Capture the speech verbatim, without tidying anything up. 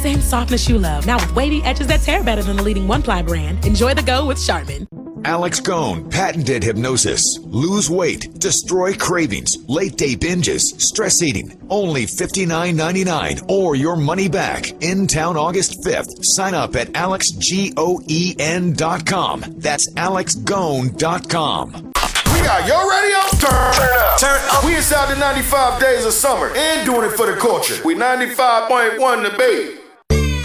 same softness you love, now with wavy edges that tear better than the leading one-ply brand. Enjoy the go with Charmin. Alex Gone, patented hypnosis. Lose weight, destroy cravings, late day binges, stress eating. Only fifty-nine ninety-nine or your money back. In town August fifth. Sign up at alex goen dot com. That's alex gone dot com. We got your radio turn, turn up. Turn up. We inside the ninety-five days of summer and doing it for the culture. We ninety-five point one The Bay.